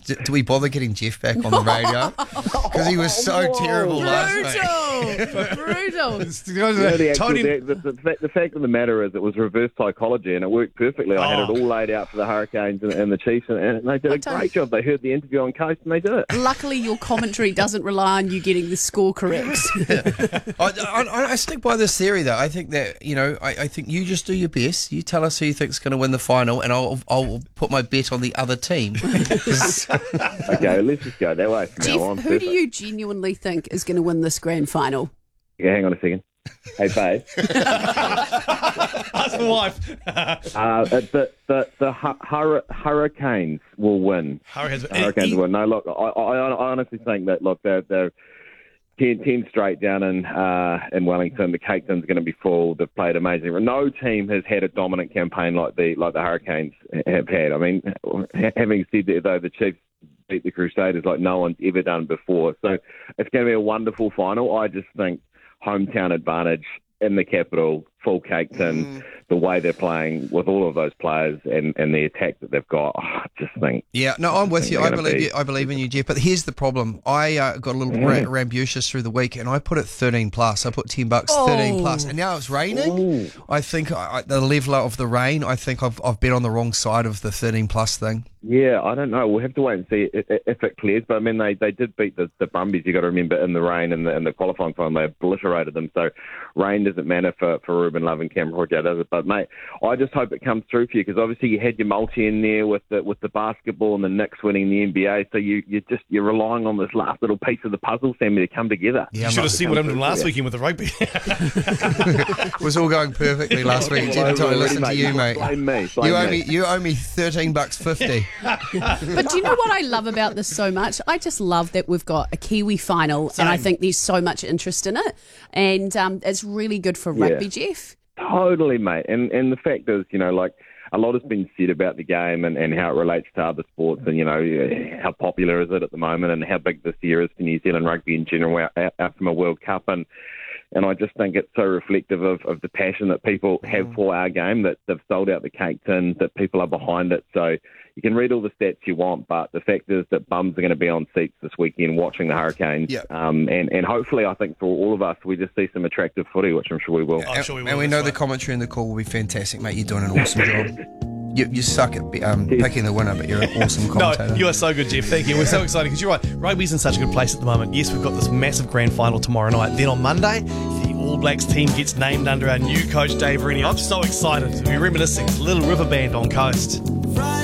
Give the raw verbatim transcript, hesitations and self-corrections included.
do, do we bother getting Jeff back on the radio? Because he was so Whoa. terrible last week. Brutal. Brutal. You know, the, actual, Tony- the, the, the, fact, the fact of the matter is it was reverse psychology and it worked perfectly. I had it Oh. all laid out for the Hurricanes and, and the Chiefs, and, and they did a Tony- great job. They heard the interview on Coast and they did it. Luckily, your commentary doesn't rely on you getting the score correct. I, I, I stick by this theory, though. I think that, you know, I, I think you just do your best. You tell us who you think's going to win the final, and I'll I'll put my bet on the other team. Okay, let's just go that way from Jeff, now on. who do you genuinely think is going to win this grand final? Yeah, hang on a second. Hey, babe. Ask my wife. uh, the the, the hu- hur- Hurricanes will win. Hurricanes, Hurricanes will win. No, look, I, I, I honestly think that, look, they're, they're ten, ten straight down in uh, in Wellington. The Cake Tin's going to be full. They've played amazing. No team has had a dominant campaign like the like the Hurricanes have had. I mean, having said that, though, the Chiefs beat the Crusaders like no one's ever done before. So it's going to be a wonderful final. I just think hometown advantage in the capital, full Cake Tin, mm. the way they're playing with all of those players and, and the attack that they've got, oh, I just think. Yeah, no, I'm with you. I believe be... you. I believe in you, Jeff. But here's the problem. I uh, got a little yeah. ra- rambunctious through the week, and I put it thirteen plus. I put ten bucks, oh. thirteen plus, and now it's raining. Ooh. I think I, the level of the rain. I think I've I've been on the wrong side of the thirteen plus thing. Yeah, I don't know. We'll have to wait and see if, if it clears. But I mean, they, they did beat the, the Brumbies. You got to remember in the rain and the, in the qualifying final, they obliterated them. So rain doesn't matter for, for Ruben Love and Cam Roger, does it? But mate, I just hope it comes through for you because obviously you had your multi in there with the with the basketball and the Knicks winning the N B A. So you you just you're relying on this last little piece of the puzzle, Sammy, to come together. Yeah, you should have seen what happened last yeah. weekend with the rugby. It was all going perfectly last week. Jeff, I listen to you, mate. Blame me. Blame You owe me. me. You owe me thirteen bucks fifty. But do you know what I love about this so much? I just love that we've got a Kiwi final, Same. and I think there's so much interest in it, and um, it's really good for rugby, Yeah. Jeff. Totally, mate. And and the fact is, you know, like a lot has been said about the game and, and how it relates to other sports and, you know, how popular is it at the moment and how big this year is for New Zealand rugby in general out, out from a World Cup. And and I just think it's so reflective of, of the passion that people have for our game, that they've sold out the Cake Tin, that people are behind it. So you can read all the stats you want, but the fact is that bums are going to be on seats this weekend watching the Hurricanes. Yeah. Um, and, and hopefully, I think for all of us, we just see some attractive footy, which I'm sure we will. I'm sure we will. And we that's know the right. commentary and the call will be fantastic, mate. You're doing an awesome job. You, you suck at um, picking the winner, but you're an awesome commentator. No, you are so good, Jeff. Thank you. We're so excited because you're right. Rugby's in such a good place at the moment. Yes, we've got this massive grand final tomorrow night. Then on Monday, the All Blacks team gets named under our new coach, Dave Rennie. I'm so excited to be reminiscing. Little River Band on Coast.